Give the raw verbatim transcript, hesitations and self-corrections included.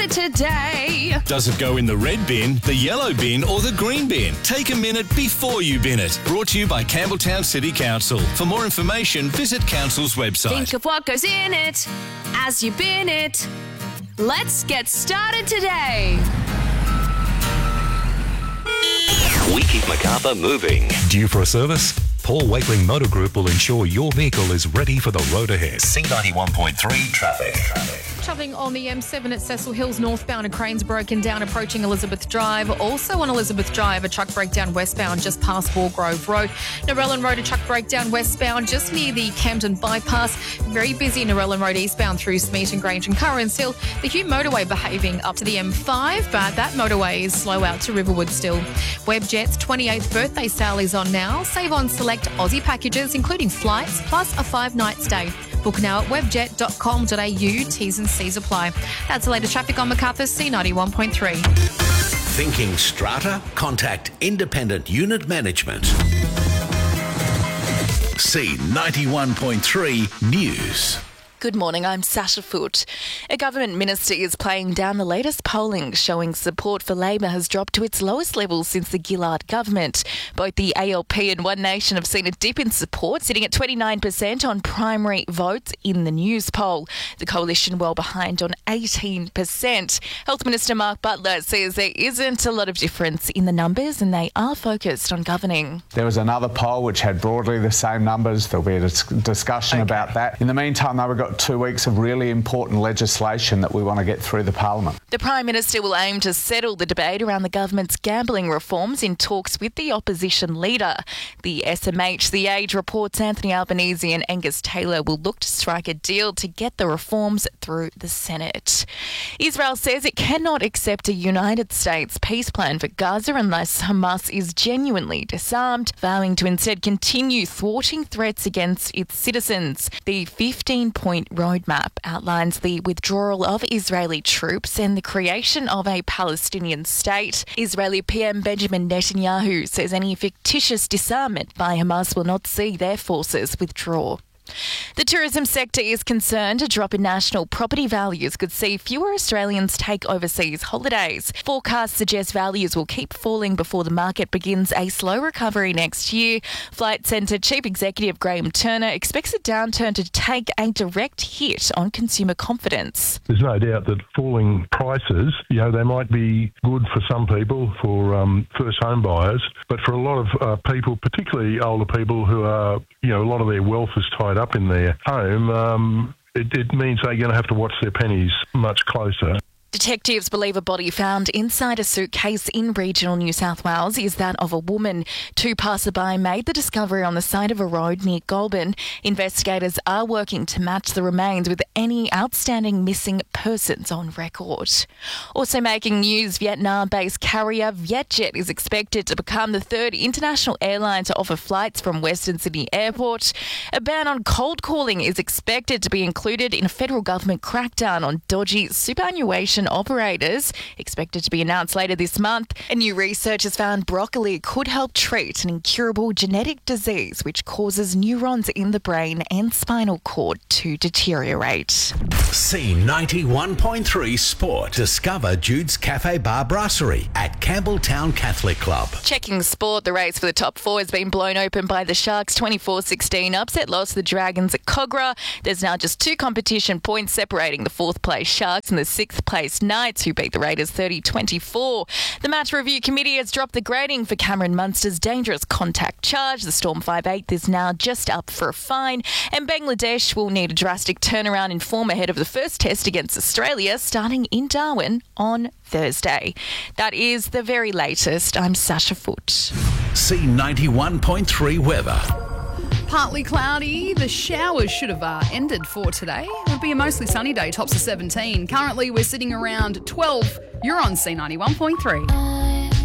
started today. Does it go in the red bin, the yellow bin or the green bin? Take a minute before you bin it. Brought to you by Campbelltown City Council. For more information, visit Council's website. Think of what goes in it as you bin it. Let's get started today. We keep Macarthur moving. Due for a service? Paul Wakeling Motor Group will ensure your vehicle is ready for the road ahead. C ninety-one point three traffic. Travelling on the M seven at Cecil Hills northbound, a crane's broken down approaching Elizabeth Drive. Also on Elizabeth Drive, a truck breakdown westbound just past Wargrove Road. Narellan Road, a truck breakdown westbound just near the Camden bypass. Very busy Narellan Road eastbound through Smeaton Grange and Currans Hill. The Hume motorway behaving up to the M five, but that motorway is slow out to Riverwood still. Webjet's twenty-eighth birthday sale is on now. Save on select Aussie packages, including flights, plus a five-night stay. Book now at webjet dot com dot a u. T's and C's apply. That's the latest traffic on Macarthur C ninety-one point three. Thinking strata? Contact Independent Unit Management. C ninety-one point three News. Good morning, I'm Sasha Foote. A government minister is playing down the latest polling showing support for Labor has dropped to its lowest level since the Gillard government. Both the A L P and One Nation have seen a dip in support, sitting at twenty-nine percent on primary votes in the News poll. The coalition well behind on eighteen percent. Health Minister Mark Butler says there isn't a lot of difference in the numbers and they are focused on governing. There was another poll which had broadly the same numbers. There'll be a dis- discussion okay. about that. In the meantime, though, we've got two weeks of really important legislation that we want to get through the Parliament. The Prime Minister will aim to settle the debate around the government's gambling reforms in talks with the opposition leader. The S M H, The Age reports Anthony Albanese and Angus Taylor will look to strike a deal to get the reforms through the Senate. Israel says it cannot accept a United States peace plan for Gaza unless Hamas is genuinely disarmed, vowing to instead continue thwarting threats against its citizens. The fifteen-point roadmap outlines the withdrawal of Israeli troops and the creation of a Palestinian state. Israeli P M Benjamin Netanyahu says any fictitious disarmament by Hamas will not see their forces withdraw. The tourism sector is concerned a drop in national property values could see fewer Australians take overseas holidays. Forecasts suggest values will keep falling before the market begins a slow recovery next year. Flight Centre Chief Executive Graham Turner expects a downturn to take a direct hit on consumer confidence. There's no doubt that falling prices, you know, they might be good for some people, for um, first home buyers, but for a lot of uh, people, particularly older people who are, you know, a lot of their wealth is tied up in their home, um, it, it means they're going to have to watch their pennies much closer. Detectives believe a body found inside a suitcase in regional New South Wales is that of a woman. Two passerby made the discovery on the side of a road near Goulburn. Investigators are working to match the remains with any outstanding missing persons on record. Also making news, Vietnam-based carrier Vietjet is expected to become the third international airline to offer flights from Western Sydney Airport. A ban on cold calling is expected to be included in a federal government crackdown on dodgy superannuation operators, expected to be announced later this month. And new research has found broccoli could help treat an incurable genetic disease which causes neurons in the brain and spinal cord to deteriorate. C ninety-one point three Sport. Discover Jude's Cafe Bar Brasserie at Campbelltown Catholic Club. Checking sport, the race for the top four has been blown open by the Sharks twenty-four sixteen. Upset loss to the Dragons at Cogra. There's now just two competition points separating the fourth place Sharks and the sixth place Knights, who beat the Raiders thirty twenty-four. The match review committee has dropped the grading for Cameron Munster's dangerous contact charge. The Storm five eighth is now just up for a fine, and Bangladesh will need a drastic turnaround in form ahead of the first test against Australia starting in Darwin on Thursday. That is the very latest. I'm Sasha Foote. C ninety-one point three weather. Partly cloudy. The showers should have uh, ended for today. It'll be a mostly sunny day, tops of seventeen. Currently, we're sitting around twelve. You're on C ninety-one point three.